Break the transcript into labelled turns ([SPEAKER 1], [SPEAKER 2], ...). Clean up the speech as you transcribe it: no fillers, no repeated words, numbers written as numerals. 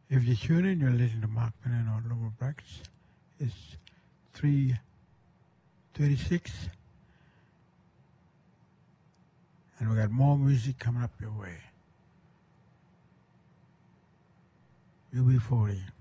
[SPEAKER 1] If you tune in, you're listening to Mark Penn on Lower Brackets. It's 3:36, and we got more music coming up your way. UB40.